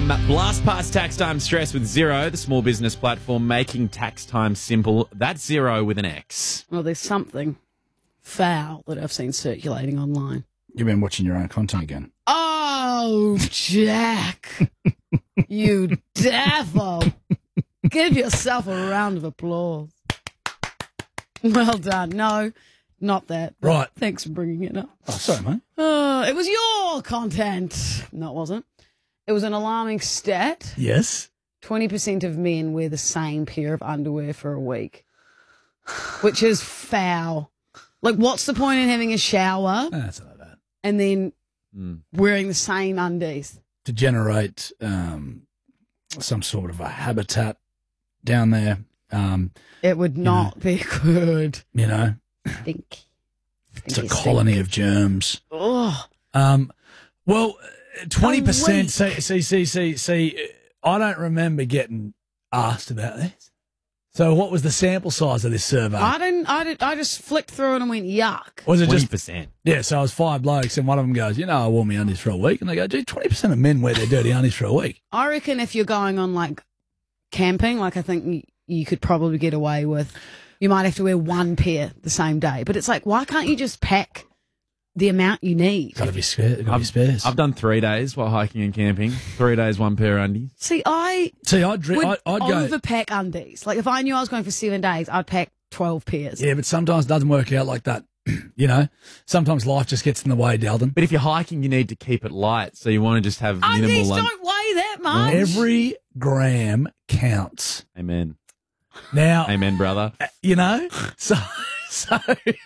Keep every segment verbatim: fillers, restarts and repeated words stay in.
Blast past tax time stress with Xero, the small business platform making tax time simple. That's Xero with an X. Well, there's something foul that I've seen circulating online. You've been watching your own content again. Oh, Jack, you devil. Give yourself a round of applause. Well done. No, not that. Right. Thanks for bringing it up. Oh, sorry, mate. Uh, it was your content. No, it wasn't. It was an alarming stat. Yes. twenty percent of men wear the same pair of underwear for a week, which is foul. Like, what's the point in having a shower No, that's not bad. and then Mm. wearing the same undies? To generate um, some sort of a habitat down there, um, It would not be good. you know, Stink. it's a Stinky colony stink. of germs. Oh, Um, well, twenty percent. week. See, see, see, see, see. I don't remember getting asked about this. So, what was the sample size of this survey? I didn't. I did. I just flicked through it and went yuck. Was it twenty just percent. yeah? So I was five blokes, and one of them goes, "You know, I wore my undies for a week," and they go, "Gee, twenty percent of men wear their dirty undies for a week." I reckon if you're going on like camping, like I think you, you could probably get away with. You might have to wear one pair the same day, but it's like, why can't you just pack the amount you need? Got to be spare. Got to be I've, spares. I've done three days while hiking and camping. Three days, one pair of undies. See, I See, I'd, dri- would I'd, I'd go. overpack undies. Like if I knew I was going for seven days, I'd pack twelve pairs. Yeah, but sometimes it doesn't work out like that. You know, sometimes life just gets in the way, Dalton. But if you're hiking, you need to keep it light, so you want to just have minimal. Undies un- don't weigh that much. Every gram counts. Amen. Now, Amen, brother. you know, so so.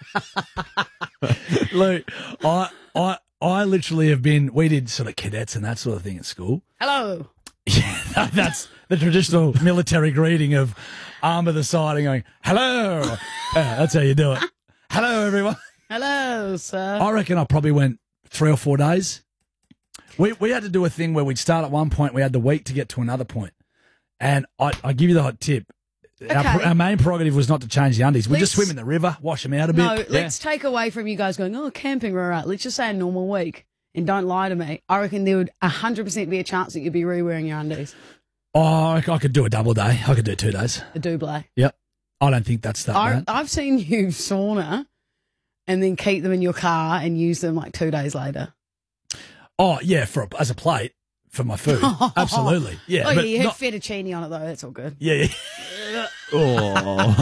Look, I I I literally have been. We did sort of cadets and that sort of thing at school. Hello. Yeah, that's the traditional military greeting of arm to the side and going, hello. Yeah, that's how you do it. Hello, everyone. Hello, sir. I reckon I probably went three or four days. We we had to do a thing where we'd start at one point, we had the week to get to another point. And I, I give you the hot tip. Our, Okay. our main prerogative was not to change the undies. We just Let's- swim in the river, wash them out a bit. No, let's take away from you guys going, oh, camping, we're right. Let's just say a normal week. And don't lie to me. I reckon there would one hundred percent be a chance that you'd be re-wearing your undies. Oh, I, I could do a double day. I could do two days. A double. Yep. I don't think that's that I, bad. I've seen you sauna and then keep them in your car and use them like two days later. Oh, yeah, for a, as a plate for my food. Absolutely. Yeah. Oh, yeah, but you had not- fettuccine on it, though. That's all good. yeah, yeah. Oh.